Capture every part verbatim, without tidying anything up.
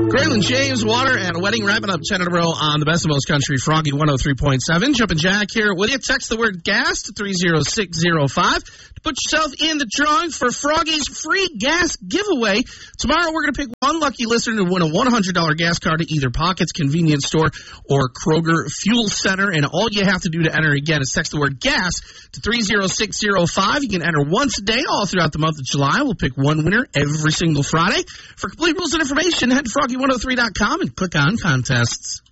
Graylin James, Water, and a Wedding, wrapping up ten in a row on the Best of Most Country, Froggy one oh three point seven. Jumpin' Jack here with you. Text the word gas to three oh six oh five to put yourself in the drawing for Froggy's free gas giveaway. Tomorrow we're going to pick one lucky listener to win a one hundred dollars gas card to either Pockets Convenience Store or Kroger Fuel Center. And all you have to do to enter, again, is text the word gas to three oh six oh five. You can enter once a day all throughout the month of July. We'll pick one winner every single Friday. For complete rules and information, head to froggy one oh three dot com and click on contests.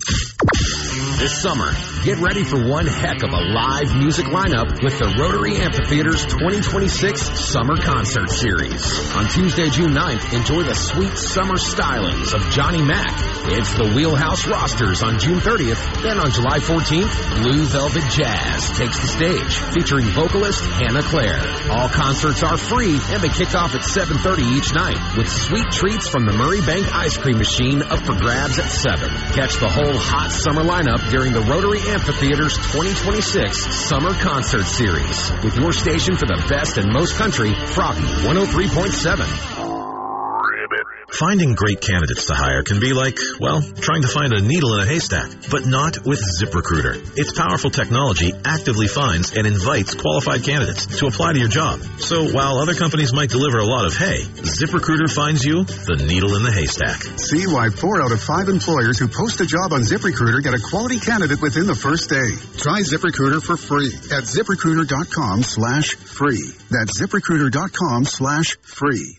This summer, get ready for one heck of a live music lineup with the Rotary Amphitheater's twenty twenty-six Summer Concert Series. On Tuesday, June ninth, enjoy the sweet summer stylings of Johnny Mac. It's the Wheelhouse Rosters on June thirtieth. Then on July fourteenth, Blue Velvet Jazz takes the stage, featuring vocalist Hannah Claire. All concerts are free and they kick off at seven thirty each night, with sweet treats from the Murray Bank Ice Cream Machine up for grabs at seven. Catch the whole hot summer lineup during the Rotary Amphitheater's twenty twenty-six Summer Concert Series, with your station for the best and most country, Froggy one oh three point seven. Finding great candidates to hire can be like, well, trying to find a needle in a haystack, but not with ZipRecruiter. Its powerful technology actively finds and invites qualified candidates to apply to your job. So while other companies might deliver a lot of hay, ZipRecruiter finds you the needle in the haystack. See why four out of five employers who post a job on ZipRecruiter get a quality candidate within the first day. Try ZipRecruiter for free at ZipRecruiter.com slash free. That's ZipRecruiter.com slash free.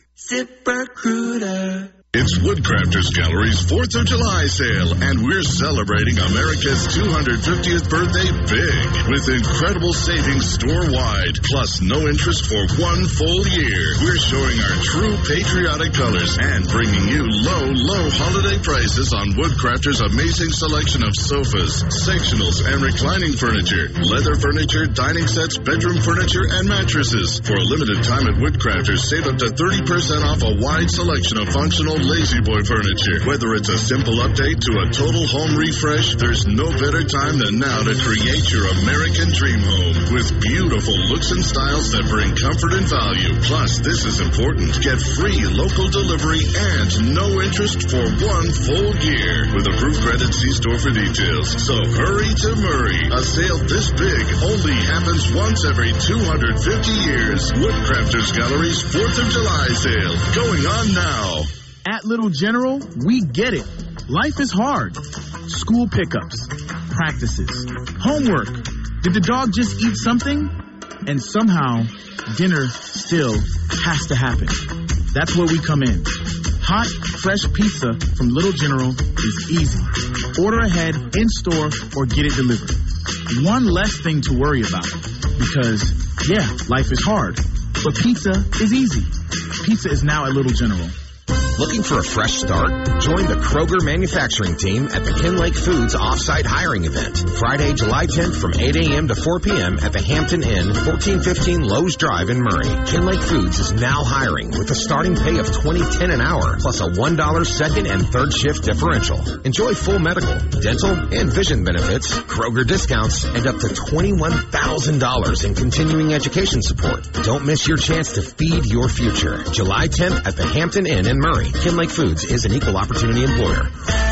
ZipRecruiter. It's Woodcrafters Gallery's fourth of July sale, and we're celebrating America's two hundred fiftieth birthday big with incredible savings store-wide, plus no interest for one full year. We're showing our true patriotic colors and bringing you low, low holiday prices on Woodcrafters' amazing selection of sofas, sectionals, and reclining furniture, leather furniture, dining sets, bedroom furniture, and mattresses. For a limited time at Woodcrafters, save up to thirty percent off a wide selection of functional Lazy Boy furniture. Whether it's a simple update to a total home refresh, there's no better time than now to create your American dream home with beautiful looks and styles that bring comfort and value. Plus, this is important, get free local delivery and no interest for one full year. With approved credit, see store for details. So hurry to Murray. A sale this big only happens once every two hundred fifty years. Woodcrafters Gallery's fourth of July sale going on now. At Little General, we get it. Life is hard. School pickups, practices, homework. Did the dog just eat something? And somehow, dinner still has to happen. That's where we come in. Hot, fresh pizza from Little General is easy. Order ahead, in-store, or get it delivered. One less thing to worry about. Because, yeah, life is hard. But pizza is easy. Pizza is now at Little General. Looking for a fresh start? Join the Kroger manufacturing team at the Kinlake Foods Offsite Hiring Event, Friday, July tenth from eight a.m. to four p.m. at the Hampton Inn, fourteen fifteen Lowe's Drive in Murray. Kinlake Foods is now hiring with a starting pay of twenty dollars and ten an hour, plus a one dollar second and third shift differential. Enjoy full medical, dental, and vision benefits, Kroger discounts, and up to twenty-one thousand dollars in continuing education support. Don't miss your chance to feed your future. July tenth at the Hampton Inn in Murray. Kinlake Foods is an equal opportunity employer.